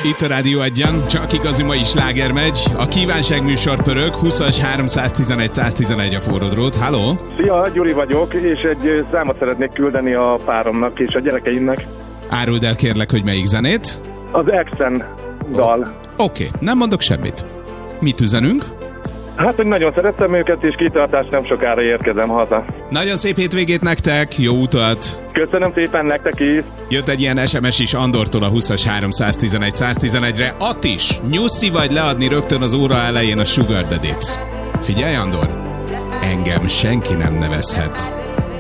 Itt a Rádió Egyen, csak igazi mai sláger megy. A kívánságműsor pörög, 20-as 311 111 a forrodrót. Halló? Szia, Gyuri vagyok, és egy számot szeretnék küldeni a páromnak és a gyerekeimnek. Áruld el kérlek, hogy melyik zenét? Az Exen dal. Oké, nem mondok semmit. Mit üzenünk? Hát, hogy nagyon szerettem őket, és kitartás, nem sokára érkezem haza. Nagyon szép hétvégét nektek, jó utat! Köszönöm szépen nektek is! Jött egy ilyen SMS is Andortól a 20-as 311 111-re. Attis, nyuszi vagy leadni rögtön az óra elején a Sugar Daddy-t. Figyelj, Andor! Engem senki nem nevezhet